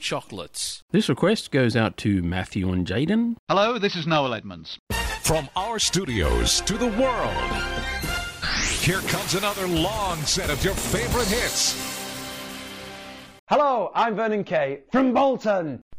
chocolates. This request goes out to Matthew and Jaden. Hello, this is Noel Edmonds. From our studios to the world, here comes another long set of your favorite hits. Hello, I'm Vernon Kay from Bolton.